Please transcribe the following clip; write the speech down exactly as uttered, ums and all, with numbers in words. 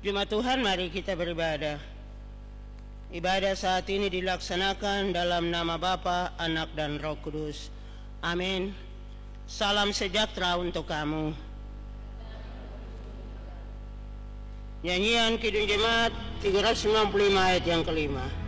Jemaat Tuhan, mari kita beribadah. Ibadah saat ini dilaksanakan dalam nama Bapa, Anak, dan Roh Kudus. Amin. Salam sejahtera untuk kamu. Nyanyian Kidung Jemaat tiga ratus sembilan puluh lima ayat yang kelima.